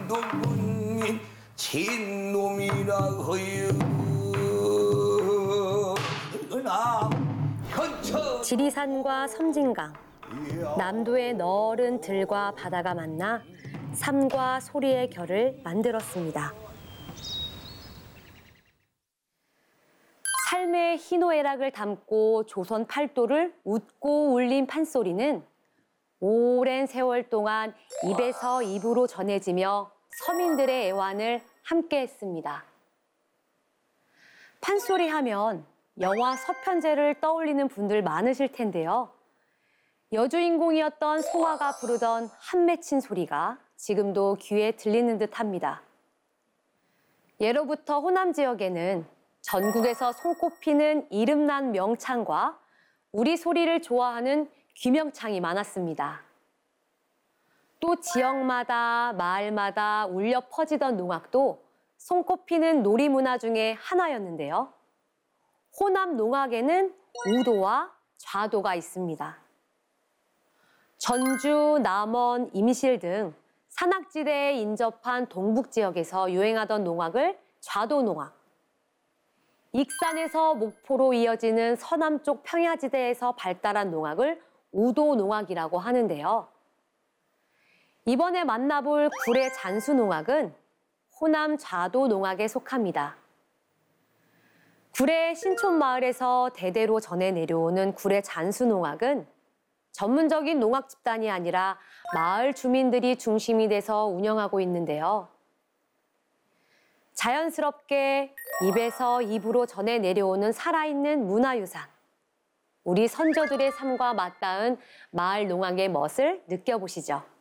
놈은 진놈이라 허유 지리산과 섬진강, 남도의 너른 들과 바다가 만나 삶과 소리의 결을 만들었습니다. 삶의 희노애락을 담고 조선 팔도를 웃고 울린 판소리는 오랜 세월 동안 입에서 입으로 전해지며 서민들의 애환을 함께했습니다. 판소리 하면 영화 서편제를 떠올리는 분들 많으실 텐데요. 여주인공이었던 송화가 부르던 한 맺힌 소리가 지금도 귀에 들리는 듯합니다. 예로부터 호남 지역에는 전국에서 손꼽히는 이름난 명창과 우리 소리를 좋아하는 귀명창이 많았습니다. 또 지역마다 마을마다 울려 퍼지던 농악도 손꼽히는 놀이문화 중에 하나였는데요. 호남 농악에는 우도와 좌도가 있습니다. 전주, 남원, 임실 등 산악지대에 인접한 동북 지역에서 유행하던 농악을 좌도 농악, 익산에서 목포로 이어지는 서남쪽 평야지대에서 발달한 농악을 우도 농악이라고 하는데요. 이번에 만나볼 구례 잔수 농악은 호남 좌도 농악에 속합니다. 구례 신촌마을에서 대대로 전해 내려오는 구례 잔수 농악은 전문적인 농악 집단이 아니라 마을 주민들이 중심이 돼서 운영하고 있는데요. 자연스럽게 입에서 입으로 전해 내려오는 살아있는 문화유산, 우리 선조들의 삶과 맞닿은 마을 농악의 멋을 느껴보시죠.